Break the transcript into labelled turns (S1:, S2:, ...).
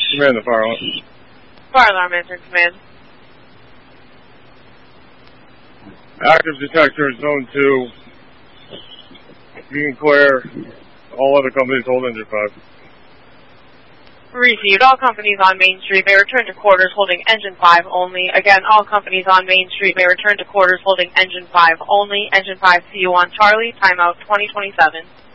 S1: Command the fire alarm.
S2: Fire alarm answer command.
S1: Active detector zone 2. You can clear. All other companies hold engine 5.
S2: Received. All companies on Main Street may return to quarters holding engine 5 only. Again, all companies on Main Street may return to quarters holding engine 5 only. Engine 5, see you on Charlie. Timeout 2027.